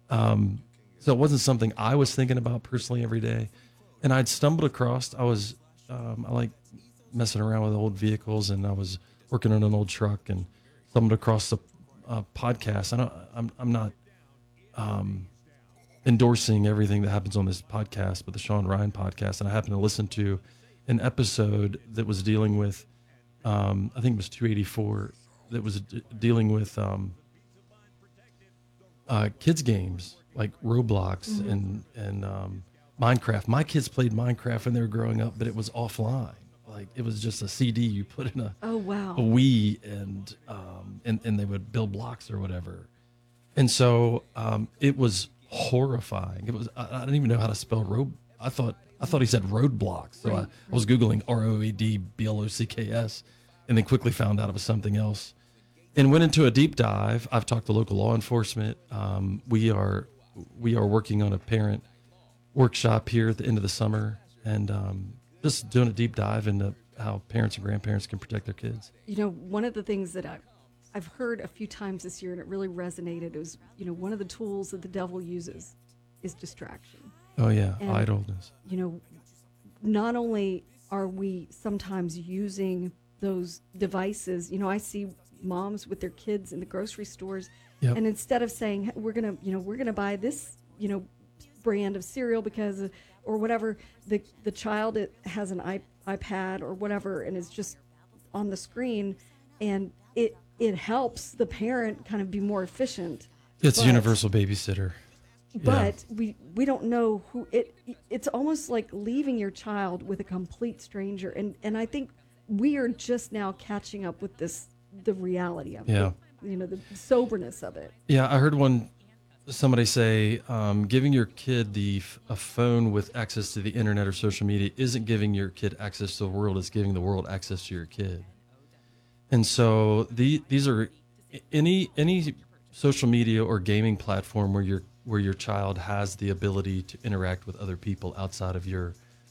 So it wasn't something I was thinking about personally every day. And I'd stumbled across, I like messing around with old vehicles, and I was working on an old truck and stumbled across the podcast. I'm not endorsing everything that happens on this podcast, but the Sean Ryan podcast. And I happened to listen to an episode that was dealing with, I think it was 284, that was dealing with kids games like Roblox and Minecraft. My kids played Minecraft when they were growing up, but it was offline. Like it was just a CD you put in Oh, wow. a Wii, and they would build blocks or whatever. And so it was horrifying. It was I didn't even know how to spell road. I thought he said roadblocks. So I was Googling ROADBLOCKS, and then quickly found out it was something else. And went into a deep dive. I've talked to local law enforcement. We are working on a parent workshop here at the end of the summer, and just doing a deep dive into how parents and grandparents can protect their kids. You know, one of the things that I've heard a few times this year, and it really resonated, is, you know, one of the tools that the devil uses is distraction. Oh yeah, And, idleness. You know, not only are we sometimes using those devices, you know, I see moms with their kids in the grocery stores, and instead of saying, hey, we're gonna buy this, you know, brand of cereal because, or whatever, the child has an iPad or whatever, and is just on the screen, and it helps the parent kind of be more efficient. It's a universal babysitter. But we don't know who it's almost like leaving your child with a complete stranger, and I think we are just now catching up with the reality of it, you know, the soberness of it. Yeah, I heard somebody say, giving your kid a phone with access to the internet or social media isn't giving your kid access to the world, it's giving the world access to your kid. And so these are any social media or gaming platform where your child has the ability to interact with other people outside of your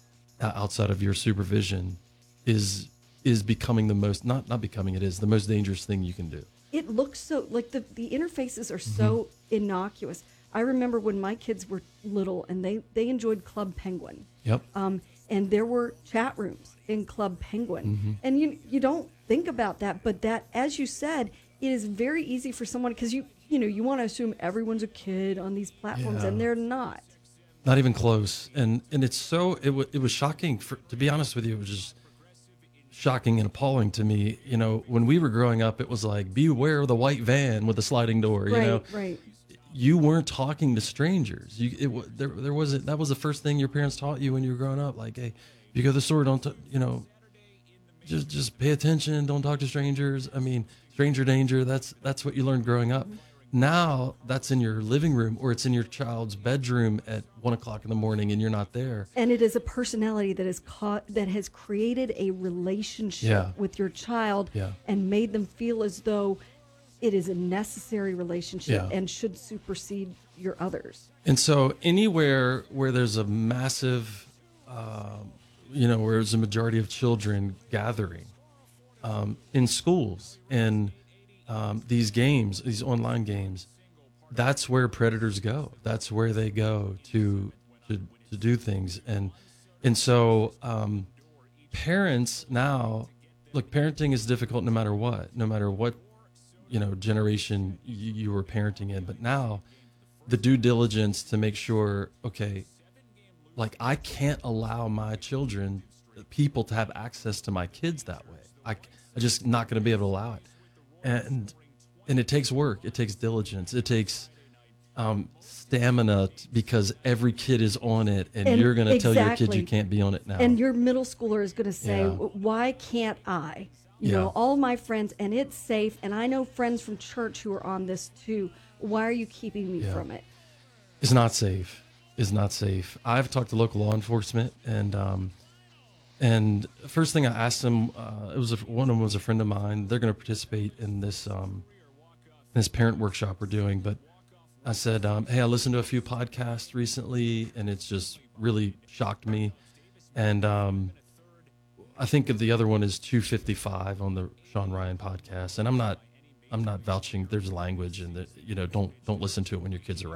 supervision is becoming the most it is the most dangerous thing you can do. It looks so like the interfaces are so innocuous. I remember when my kids were little and they enjoyed Club Penguin. Yep. And there were chat rooms in Club Penguin. And you don't think about that, but that, as you said, it is very easy for someone, because you want to assume everyone's a kid on these platforms, and they're not. Not even close. And it's so it was shocking, to be honest with you. It was just shocking and appalling to me. You know, when we were growing up, it was like, beware of the white van with the sliding door. You know, Right. You weren't talking to strangers. There wasn't. That was the first thing your parents taught you when you were growing up. Like, hey, if you go to the store, don't just pay attention. Don't talk to strangers. I mean, stranger danger. That's what you learned growing up. Now that's in your living room, or it's in your child's bedroom at 1:00 in the morning, and you're not there. And it is a personality that has created a relationship with your child, and made them feel as though it is a necessary relationship and should supersede your others. And so anywhere where there's a massive, where there's a majority of children gathering, in schools and these games, these online games, that's where predators go. That's where they go to do things. And so parents now, look, parenting is difficult no matter what generation you were parenting in. But now the due diligence to make sure, okay, like I can't allow my people to have access to my kids that way. I'm just not going to be able to allow it. And it takes work. It takes diligence. It takes stamina, because every kid is on it, and you're going to tell your kid you can't be on it now. And your middle schooler is going to say, why can't I? You know, all my friends, and it's safe. And I know friends from church who are on this too. Why are you keeping me from it? It's not safe. It's not safe. I've talked to local law enforcement, and first thing I asked them, one of them was a friend of mine. They're going to participate in this parent workshop we're doing. But I said, hey, I listened to a few podcasts recently, and it's just really shocked me. And I think the other one is 255 on the Sean Ryan podcast. And I'm not vouching. There's language, and don't listen to it when your kids are